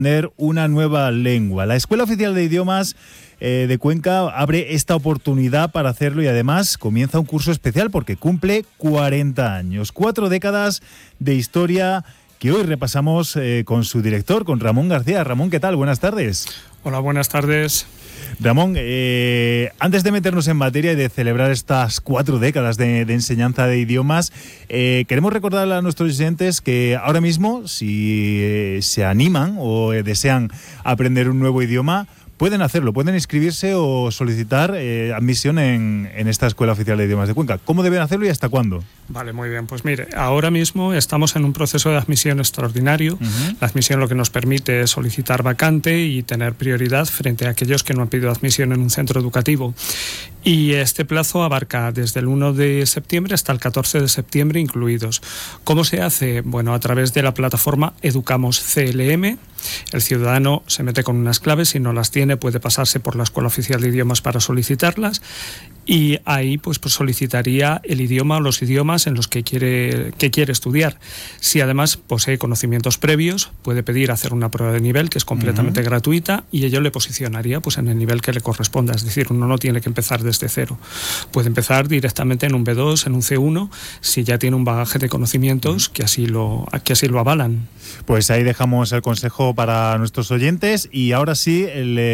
aprender una nueva lengua. La Escuela Oficial de Idiomas de Cuenca abre esta oportunidad para hacerlo y además comienza un curso especial porque cumple 40 años, 4 décadas de historia que hoy repasamos con su director, con Ramón García. Ramón, ¿qué tal? Buenas tardes. Hola, buenas tardes. Ramón, antes de meternos en materia y de celebrar estas 4 décadas de enseñanza de idiomas, queremos recordar a nuestros oyentes que ahora mismo, si se animan o desean aprender un nuevo idioma, pueden hacerlo, pueden inscribirse o solicitar admisión en esta Escuela Oficial de Idiomas de Cuenca. ¿Cómo deben hacerlo y hasta cuándo? Vale, muy bien. Pues mire, ahora mismo estamos en un proceso de admisión extraordinario. La admisión lo que nos permite es solicitar vacante y tener prioridad frente a aquellos que no han pedido admisión en un centro educativo. Y este plazo abarca desde el 1 de septiembre hasta el 14 de septiembre incluidos. ¿Cómo se hace? Bueno, a través de la plataforma Educamos CLM. El ciudadano se mete con unas claves, si no las tiene puede pasarse por la Escuela Oficial de Idiomas para solicitarlas y ahí pues solicitaría el idioma o los idiomas en los que quiere estudiar. Si además posee conocimientos previos, puede pedir hacer una prueba de nivel que es completamente gratuita y ello le posicionaría pues en el nivel que le corresponda. Es decir, uno no tiene que empezar desde cero. Puede empezar directamente en un B2, en un C1, si ya tiene un bagaje de conocimientos que así lo avalan. Pues ahí dejamos el consejo para nuestros oyentes y ahora sí,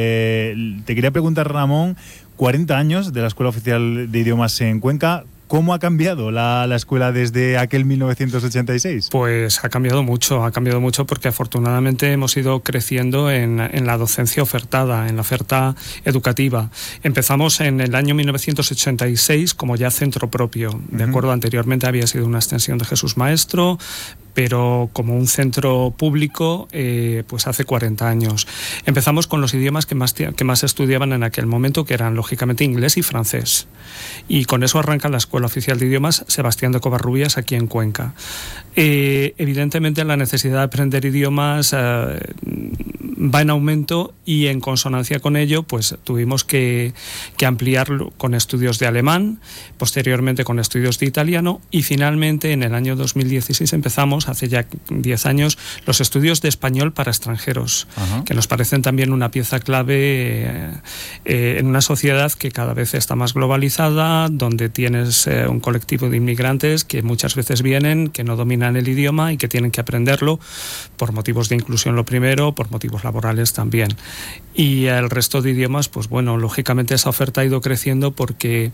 te quería preguntar, Ramón, 40 años de la Escuela Oficial de Idiomas en Cuenca. ¿Cómo ha cambiado la escuela desde aquel 1986? Pues ha cambiado mucho porque afortunadamente hemos ido creciendo en la docencia ofertada, en la oferta educativa. Empezamos en el año 1986 como ya centro propio, ¿de acuerdo? Anteriormente había sido una extensión de Jesús Maestro, pero como un centro público, pues hace 40 años. Empezamos con los idiomas que más estudiaban en aquel momento, que eran lógicamente inglés y francés. Y con eso arranca la Escuela Oficial de Idiomas Sebastián de Covarrubias aquí en Cuenca. Evidentemente la necesidad de aprender idiomas va en aumento y en consonancia con ello pues tuvimos que ampliarlo con estudios de alemán, posteriormente con estudios de italiano y finalmente en el año 2016 empezamos, hace ya 10 años, los estudios de español para extranjeros, que nos parecen también una pieza clave en una sociedad que cada vez está más globalizada, donde tienes un colectivo de inmigrantes que muchas veces vienen, que no dominan el idioma y que tienen que aprenderlo por motivos de inclusión lo primero, por motivos laborales también. Y el resto de idiomas, pues bueno, lógicamente esa oferta ha ido creciendo porque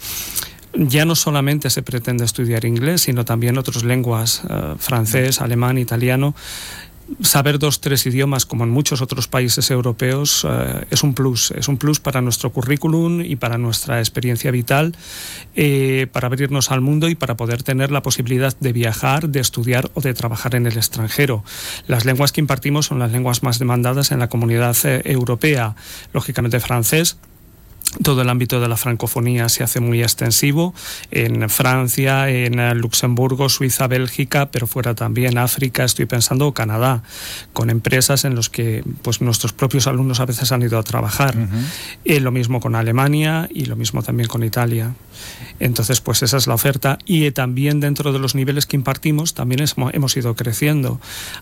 ya no solamente se pretende estudiar inglés, sino también otras lenguas, francés, alemán, italiano. Saber 2-3 idiomas, como en muchos otros países europeos, es un plus para nuestro currículum y para nuestra experiencia vital, para abrirnos al mundo y para poder tener la posibilidad de viajar, de estudiar o de trabajar en el extranjero. Las lenguas que impartimos son las lenguas más demandadas en la comunidad europea, lógicamente francés. Todo el ámbito de la francofonía se hace muy extensivo en Francia, en Luxemburgo, Suiza, Bélgica, pero fuera también África, estoy pensando, o Canadá, con empresas en los que pues nuestros propios alumnos a veces han ido a trabajar. Lo mismo con Alemania y lo mismo también con Italia. Entonces, pues esa es la oferta y también dentro de los niveles que impartimos también hemos ido creciendo,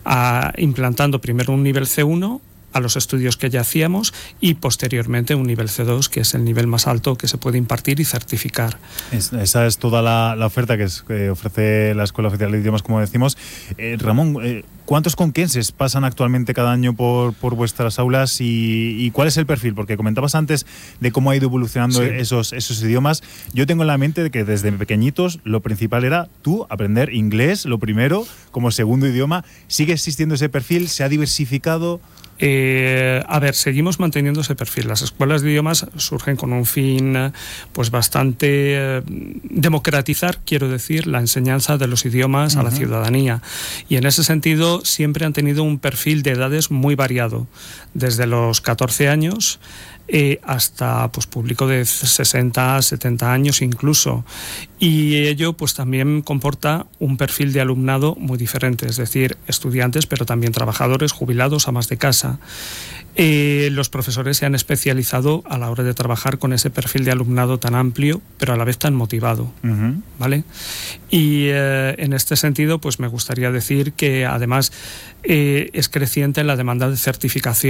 implantando primero un nivel C1 a los estudios que ya hacíamos y posteriormente un nivel C2, que es el nivel más alto que se puede impartir y certificar. Esa es toda la oferta que ofrece la Escuela Oficial de Idiomas, como decimos. Ramón, ¿cuántos conquenses pasan actualmente cada año por vuestras aulas y cuál es el perfil? Porque comentabas antes de cómo ha ido evolucionando esos idiomas. Yo tengo en la mente de que desde pequeñitos lo principal era aprender inglés, lo primero, como segundo idioma. ¿Sigue existiendo ese perfil? ¿Se ha diversificado? Seguimos manteniendo ese perfil. Las escuelas de idiomas surgen con un fin pues bastante democratizar, quiero decir, la enseñanza de los idiomas a la ciudadanía. Y en ese sentido siempre han tenido un perfil de edades muy variado, desde los 14 años hasta pues público de 60, 70 años incluso. Y ello pues también comporta un perfil de alumnado muy diferente, es decir, estudiantes, pero también trabajadores, jubilados, amas de casa. Los profesores se han especializado a la hora de trabajar con ese perfil de alumnado tan amplio, pero a la vez tan motivado, ¿vale? Y en este sentido, pues me gustaría decir que además es creciente la demanda de certificación